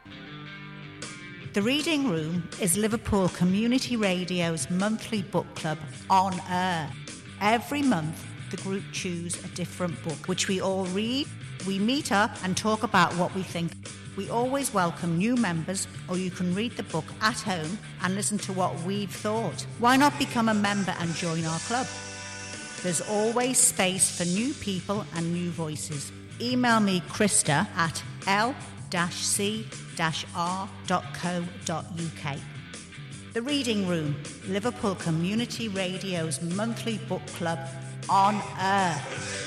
The Reading Room is Liverpool Community Radio's monthly book club on air. Every month, the group choose a different book, which we all read. We meet up and talk about what we think. We always welcome new members, or you can read the book at home and listen to what we've thought. Why not become a member and join our club? There's always space for new people and new voices. Email me, Krista, at l-c-r.co.uk. The Reading Room, Liverpool Community Radio's monthly book club on air.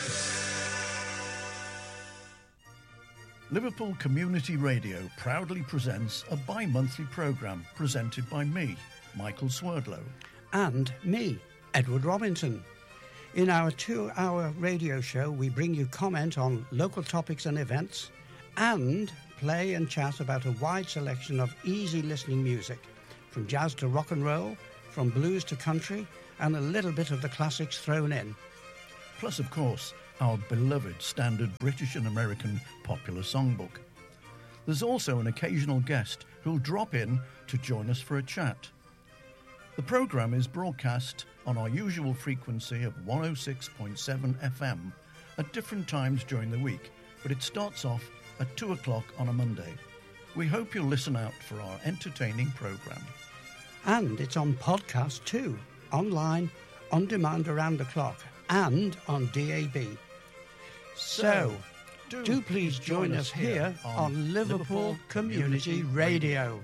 Liverpool Community Radio proudly presents a bi-monthly programme presented by me, Michael Swerdlow. And me, Edward Robinson. In our 2-hour radio show, we bring you comment on local topics and events and play and chat about a wide selection of easy listening music, from jazz to rock and roll, from blues to country, and a little bit of the classics thrown in. Plus, of course, our beloved standard British and American popular songbook. There's also an occasional guest who'll drop in to join us for a chat. The programme is broadcast on our usual frequency of 106.7 FM at different times during the week, but it starts off at 2 o'clock on a Monday. We hope you'll listen out for our entertaining programme. And it's on podcast too, online, on demand around the clock, and on DAB. So, do please join us here on Liverpool Community Radio.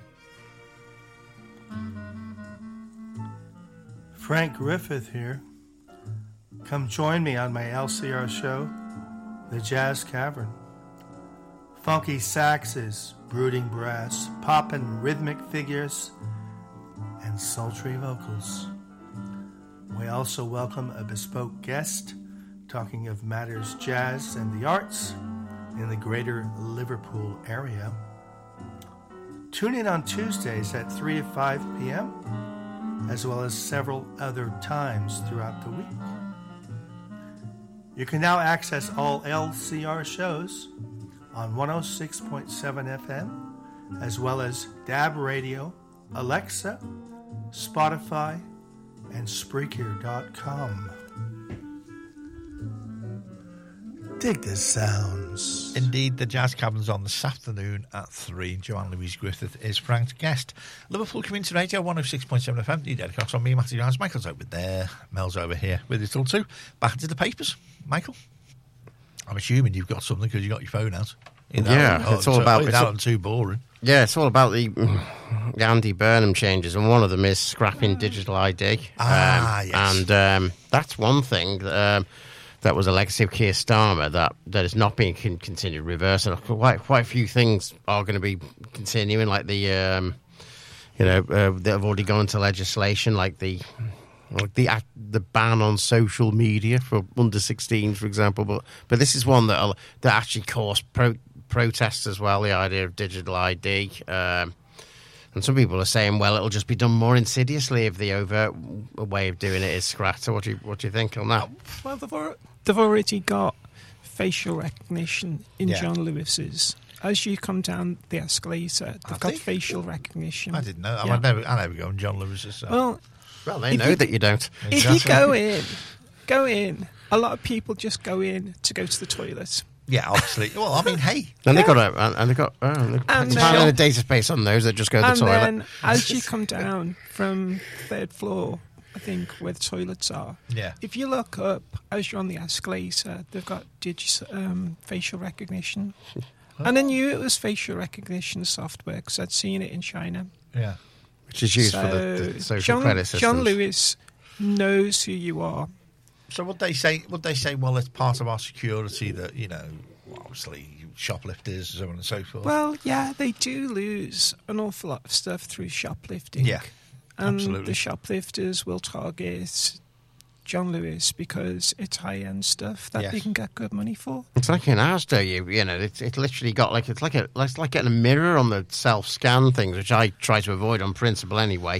Frank Griffith here. Come join me on my LCR show, The Jazz Cavern. Funky saxes, brooding brass, poppin' rhythmic figures, and sultry vocals. We also welcome a bespoke guest talking of matters jazz and the arts in the greater Liverpool area. Tune in on Tuesdays at 3 to 5 p.m., as well as several other times throughout the week. You can now access all LCR shows on 106.7 FM, as well as DAB Radio, Alexa, Spotify, and Spreaker.com. Dig the sounds. Indeed, the Jazz Cavern's on this afternoon at 3. Joanne Louise Griffith is Frank's guest. Liverpool Community Radio, 106.7 FM. You Derek Cox on me, Matthew Giles. Michael's over there. Mel's over here with it all too. Back into the papers. Michael, I'm assuming you've got something because you got your phone out. It's all about... Without them too boring. Yeah, it's all about the Andy Burnham changes, and one of them is scrapping digital ID. Yes. And that's one thing that was a legacy of Keir Starmer that is not being continued. Reverse, and quite a few things are going to be continuing, like that have already gone into legislation, like the ban on social media for under 16s, for example. But this is one that actually caused protests as well. The idea of digital ID. And some people are saying, well, it'll just be done more insidiously if the overt way of doing it is scrapped. So what do you think on that? Well, they've already got facial recognition in John Lewis's. As you come down the escalator, they've got facial recognition. I didn't know. Yeah. I never go on John Lewis's. So. Well, they know that you don't. If you go in. A lot of people just go in to go to the toilet. Yeah, obviously. Well, I mean, hey. And they've got a data space on those that just go to the toilet. And then as you come down from third floor, I think, where the toilets are, if you look up as you're on the escalator, they've got facial recognition. And I knew it was facial recognition software because I'd seen it in China. Yeah. Which is used for the social credit systems. John Lewis knows who you are. So would they say, well, it's part of our security that, obviously shoplifters, so on and so forth? Well, yeah, they do lose an awful lot of stuff through shoplifting. Yeah, and absolutely. The shoplifters will target John Lewis because it's high-end stuff that they can get good money for. It's like in Asda, it literally got it's like getting a mirror on the self-scan things, which I try to avoid on principle anyway.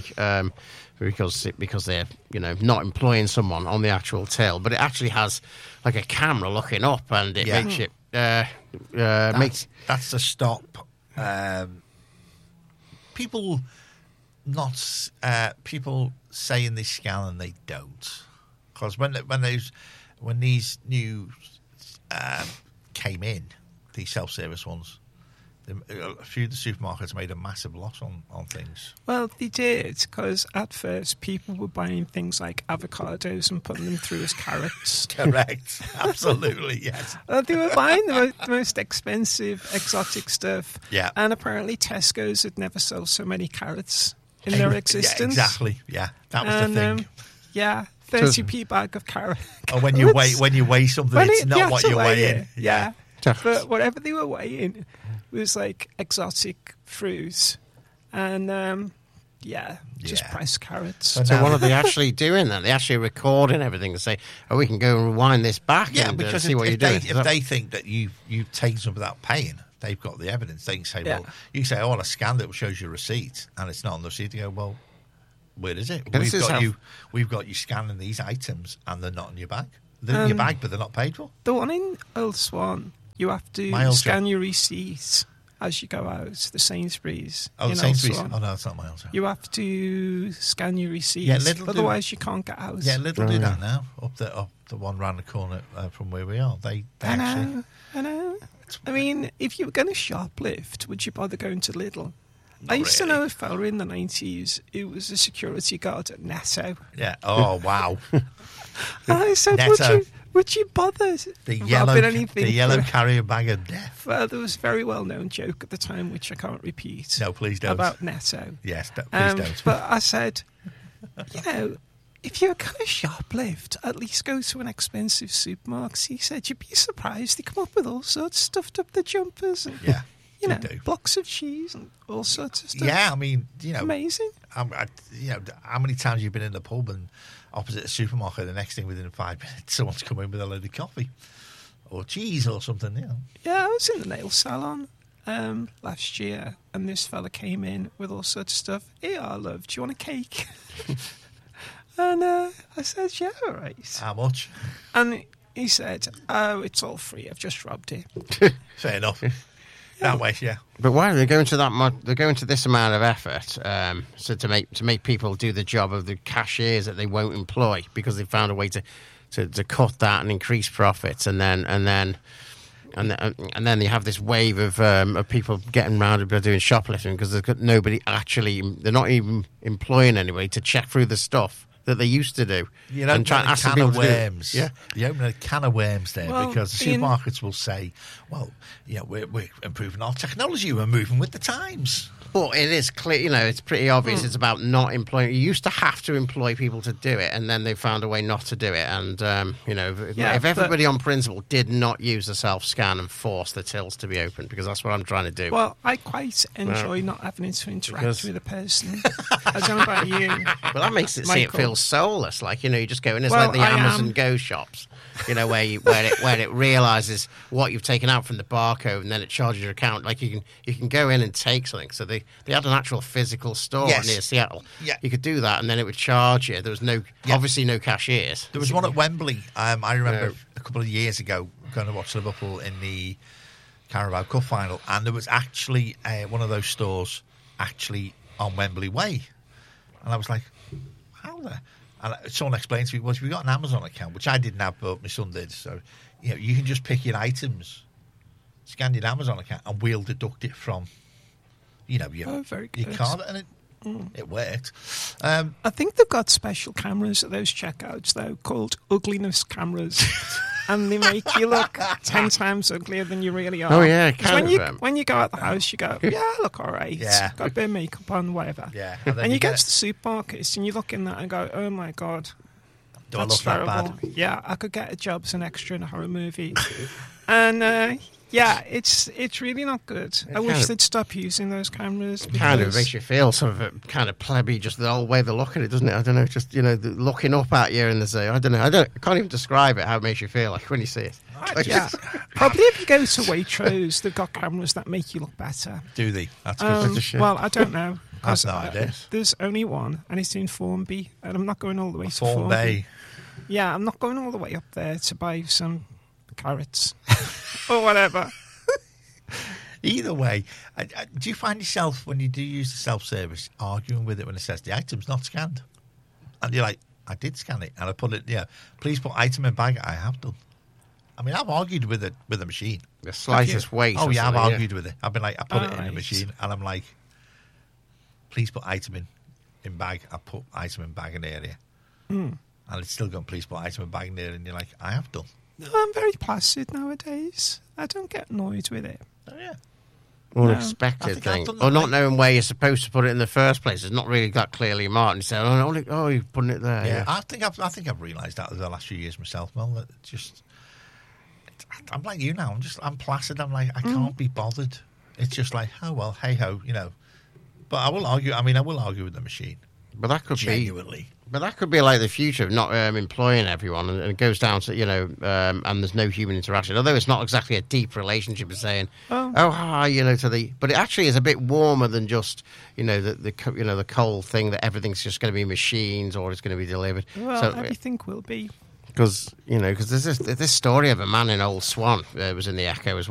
Because they're not employing someone on the actual till, but it actually has like a camera looking up, and it makes it that's to stop people saying they scan and they don't, because when these new came in, these self-service ones, a few of the supermarkets made a massive loss on things. Well, they did, because at first people were buying things like avocados and putting them through as carrots. Correct. Absolutely, yes. They were buying the most expensive, exotic stuff. Yeah. And apparently Tesco's had never sold so many carrots in their existence. Yeah, exactly. Yeah, that was the thing. 30p bag of carrots. Or when you weigh something, it's not what you're weighing. Yeah. But whatever they were weighing was like exotic fruit, and just pressed carrots. So what are they actually doing then? They actually recording everything and say, "Oh, we can go and rewind this back and because see what you're doing." If they think that you've taken some without paying, they've got the evidence. They can say, "Well, you say, oh, I scanned it, which shows your receipt, and it's not on the receipt." You go, "Well, where is it? We've got you scanning these items, and they're not in your bag. They're in your bag, but they're not paid for." The one in Old Swan, you have to scan your receipts as you go out. The Sainsbury's. Oh, the Sainsbury's. Oh, no, it's not my old. You have to scan your receipts. Otherwise, you can't get out. Yeah, Lidl do that now. Up the one round the corner from where we are. They actually. I know. I mean, if you were going to shoplift, would you bother going to Lidl? I used to know a fella in the 90s who was a security guard at Netto. Yeah. Oh, wow. I said, would you bother robbing anything? The yellow carrier bag of death. Well, there was a very well-known joke at the time, which I can't repeat. No, please don't. About Netto. Yes, please don't. But I said, if you're going to shoplift, at least go to an expensive supermarket. He said, you'd be surprised. They come up with all sorts stuffed up the jumpers. And, blocks of cheese and all sorts of stuff. Yeah, I mean, amazing. How many times you've been in the pub and opposite a supermarket, the next thing within 5 minutes, someone's come in with a load of coffee or cheese or something. Yeah, I was in the nail salon last year, and this fella came in with all sorts of stuff. Hey, love, do you want a cake? And I said, yeah, all right. How much? And he said, oh, it's all free. I've just robbed it. Fair enough. That way, yeah. But why are they going to that much? They're going to this amount of effort, so to make people do the job of the cashiers that they won't employ because they found a way to cut that and increase profits, and then you have this wave of people getting round by doing shoplifting because there's got nobody actually. They're not even employing anybody to check through the stuff that they used to do. You know, and try and ask can of worms. Yeah, you open a can of worms there because the supermarkets will say, "Well, we're improving our technology. We're moving with the times." But it is clear, it's pretty obvious. It's about not employing. You used to have to employ people to do it, and then they found a way not to do it. And, if everybody on principle did not use the self-scan and force the tills to be open, because that's what I'm trying to do. Well, I quite enjoy not having to interact with a person. I don't know about you. Well, that makes it feel soulless. Like, you just go in. It's like the Amazon Go shops. Where it realizes what you've taken out from the barcode, and then it charges your account. Like you can go in and take something. So they had an actual physical store near Seattle. Yeah. You could do that, and then it would charge you. There was obviously no cashiers. There was one at Wembley. I remember a couple of years ago going to watch Liverpool in the Carabao Cup final, and there was actually one of those stores actually on Wembley Way, and I was like, how the. And someone explained to me, we got an Amazon account, which I didn't have, but my son did. So, you can just pick your items, scan your Amazon account, and we'll deduct it from, your card, and it worked. I think they've got special cameras at those checkouts, though, called ugliness cameras. And they make you look 10 times uglier than you really are. Oh, yeah. When you go out the house, you go, yeah, I look all right. Yeah. Got a bit of makeup on, whatever. Yeah. And you get to the supermarkets and you look in that and go, oh, my God. Do I look that bad? Yeah, I could get a job as an extra in a horror movie. And, it's really not good. I wish they'd stop using those cameras. Kind of makes you feel sort of kind of plebby, just the whole way they look at it, doesn't it? I don't know, just looking up at you and they say, I can't even describe it how it makes you feel like when you see it. Probably if you go to Waitrose, they've got cameras that make you look better. Do they? That's good. Well, I don't know. That's no idea. There's only one, and it's in Formby, and I'm not going all the way to Formby. Yeah, I'm not going all the way up there to buy some carrots or whatever. Either way, do you find yourself, when you do use the self-service, arguing with it when it says the item's not scanned? And you're like, I did scan it, and I put it, please put item in bag. I have done. I mean, I've argued with the machine. The slightest weight. Oh, yeah, I've argued with it. I've been like, I put it in the machine, and I'm like, please put item in bag. I put item in bag in the area. And it's still going, please put item in bag in there, and you're like, I have done. No, I'm very placid nowadays. I don't get annoyed with it. Oh, yeah. Unexpected thing. Or not knowing where you're supposed to put it in the first place. It's not really that clearly marked. You say, oh, you're putting it there. Yeah. I think I've realised that over the last few years myself, Mel, that I'm like you now. I'm placid. I'm like, I can't be bothered. It's just like, oh, well, hey-ho, But I will argue. I mean, I will argue with the machine. But that could genuinely. But that could be like the future of not employing everyone, and it goes down to and there's no human interaction. Although it's not exactly a deep relationship of saying, hi, to the. But it actually is a bit warmer than just the cold thing that everything's just going to be machines or it's going to be delivered. Well, so, everything will be. Because there's this story of a man in Old Swan. It was in the Echo as well.